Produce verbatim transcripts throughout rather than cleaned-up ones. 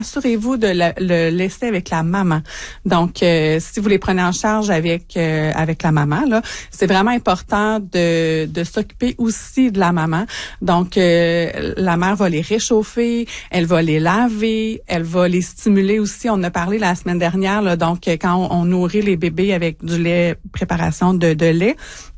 Assurez-vous de la, le laisser avec la maman. Donc, euh, si vous les prenez en charge avec euh, avec la maman, là, c'est vraiment important de de s'occuper aussi de la maman. Donc, euh, la mère va les réchauffer, elle va les laver, elle va les stimuler aussi. On en a parlé la semaine dernière, là, donc quand on, on nourrit les bébés avec du lait, préparation de, de lait,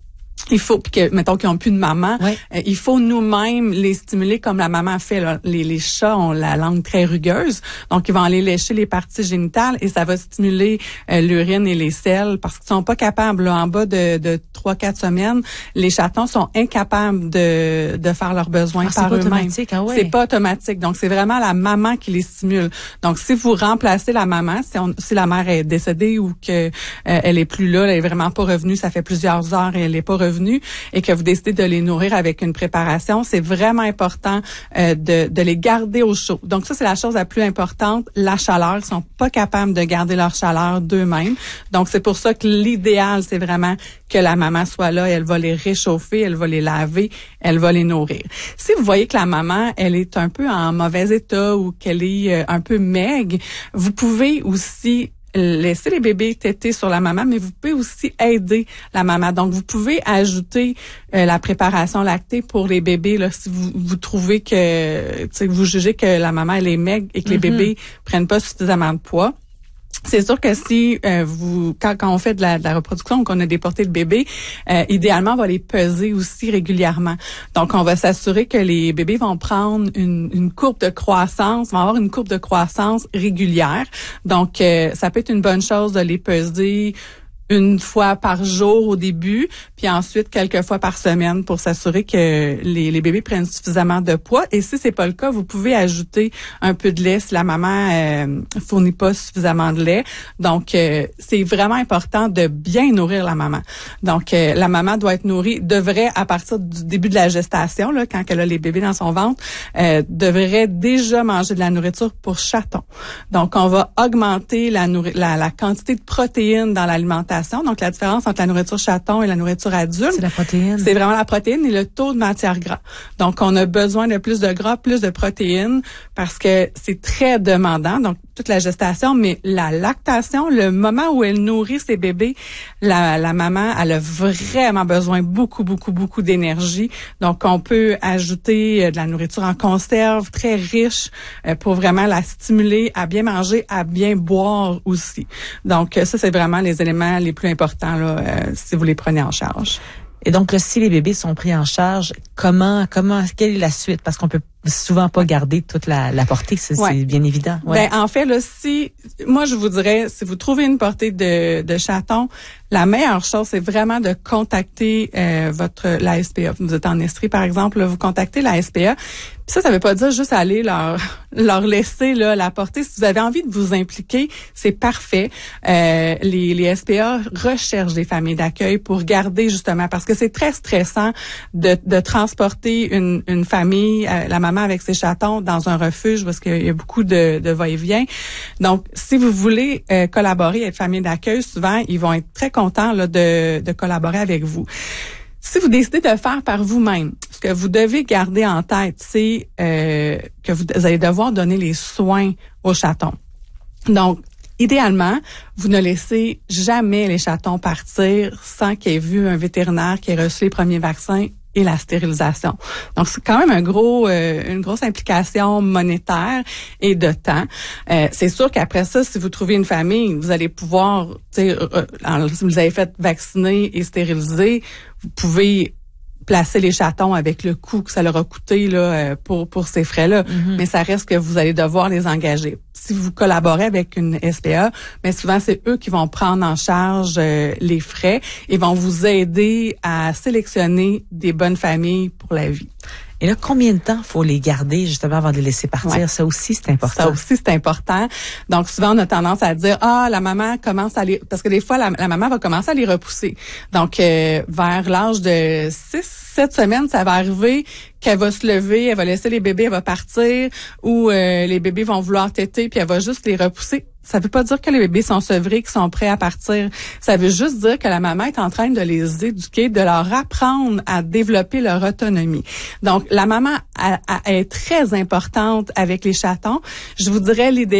il faut que, mettons qu'ils n'ont plus de maman, oui. euh, il faut nous-mêmes les stimuler comme la maman fait. Là. Les, les chats ont la langue très rugueuse, donc ils vont aller lécher les parties génitales et ça va stimuler euh, l'urine et les selles parce qu'ils sont pas capables. Là, en bas de, de trois quatre semaines, les chatons sont incapables de, de faire leurs besoins ah, par eux-mêmes. Ah, ouais. C'est pas automatique. Donc, c'est vraiment la maman qui les stimule. Donc, si vous remplacez la maman, si, on, si la mère est décédée ou que euh, elle est plus là, elle est vraiment pas revenue, ça fait plusieurs heures et elle est pas revenue, et que vous décidez de les nourrir avec une préparation, c'est vraiment important euh, de, de les garder au chaud. Donc ça, c'est la chose la plus importante, la chaleur. Ils sont pas capables de garder leur chaleur d'eux-mêmes. Donc c'est pour ça que l'idéal, c'est vraiment que la maman soit là, elle va les réchauffer, elle va les laver, elle va les nourrir. Si vous voyez que la maman, elle est un peu en mauvais état ou qu'elle est euh, un peu maigre, vous pouvez aussi laisser les bébés téter sur la maman, mais vous pouvez aussi aider la maman. Donc, vous pouvez ajouter euh, la préparation lactée pour les bébés là, si vous, vous trouvez que, tu sais, vous jugez que la maman elle est maigre et que mm-hmm. les bébés prennent pas suffisamment de poids. C'est sûr que si euh, vous quand, quand on fait de la, de la reproduction, qu'on a des portées de bébés, euh, idéalement on va les peser aussi régulièrement. Donc on va s'assurer que les bébés vont prendre une, une courbe de croissance, vont avoir une courbe de croissance régulière. Donc euh, ça peut être une bonne chose de les peser une fois par jour au début, puis ensuite quelques fois par semaine pour s'assurer que les, les bébés prennent suffisamment de poids. Et si c'est pas le cas, vous pouvez ajouter un peu de lait si la maman euh, fournit pas suffisamment de lait. Donc, euh, c'est vraiment important de bien nourrir la maman. Donc, euh, la maman doit être nourrie, devrait à partir du début de la gestation, là, quand elle a les bébés dans son ventre, euh, devrait déjà manger de la nourriture pour chaton. Donc, on va augmenter la, nourri- la, la quantité de protéines dans l'alimentation. Donc, la différence entre la nourriture chaton et la nourriture adulte, c'est la protéine. C'est vraiment la protéine et le taux de matière gras. Donc, on a besoin de plus de gras, plus de protéines parce que c'est très demandant. Donc, toute la gestation, mais la lactation, le moment où elle nourrit ses bébés, la, la maman, elle a vraiment besoin beaucoup, beaucoup, beaucoup d'énergie. Donc, on peut ajouter de la nourriture en conserve très riche pour vraiment la stimuler à bien manger, à bien boire aussi. Donc, ça, c'est vraiment les éléments les plus importants là, euh, si vous les prenez en charge. Et donc, là, si les bébés sont pris en charge, comment, comment, quelle est la suite? Parce qu'on peut souvent pas garder toute la, la portée, c'est, ouais. c'est bien évident. Ouais. Ben, en fait, là, si, moi, je vous dirais, si vous trouvez une portée de, de chaton, la meilleure chose, c'est vraiment de contacter euh, votre la S P A. Vous êtes en Estrie, par exemple, là, vous contactez la S P A. Puis ça, ça veut pas dire juste aller leur leur laisser là la portée. Si vous avez envie de vous impliquer, c'est parfait. Euh, les, les S P A recherchent des familles d'accueil pour garder justement, parce que c'est très stressant de, de transporter une, une famille, euh, la maman avec ses chatons, dans un refuge parce qu'il y a beaucoup de, de va-et-vient. Donc, si vous voulez euh, collaborer avec famille d'accueil, souvent, ils vont être très contents là, de, de collaborer avec vous. Si vous décidez de le faire par vous-même, ce que vous devez garder en tête, c'est euh, que vous allez devoir donner les soins aux chatons. Donc, idéalement, vous ne laissez jamais les chatons partir sans qu'il ait vu un vétérinaire qui ait reçu les premiers vaccins et la stérilisation. Donc, c'est quand même un gros, euh, une grosse implication monétaire et de temps. Euh, c'est sûr qu'après ça, si vous trouvez une famille, vous allez pouvoir, tu sais, euh, si vous avez fait vacciner et stériliser, vous pouvez placer les chatons avec le coût que ça leur a coûté là pour pour ces frais-là, mm-hmm. mais ça reste que vous allez devoir les engager. Si vous collaborez avec une S P A, mais souvent c'est eux qui vont prendre en charge euh, les frais et vont vous aider à sélectionner des bonnes familles pour la vie. Et là, combien de temps faut les garder justement avant de les laisser partir? Ouais. Ça aussi, c'est important. Ça aussi, c'est important. Donc, souvent, on a tendance à dire, ah, la maman commence à les... Parce que des fois, la, la maman va commencer à les repousser. Donc, euh, vers l'âge de six, sept semaines, ça va arriver qu'elle va se lever, elle va laisser les bébés, elle va partir, ou euh, les bébés vont vouloir téter, puis elle va juste les repousser. Ça veut pas dire que les bébés sont sevrés, qu'ils sont prêts à partir. Ça veut juste dire que la maman est en train de les éduquer, de leur apprendre à développer leur autonomie. Donc, la maman a, a, est très importante avec les chatons. Je vous dirais l'idéal.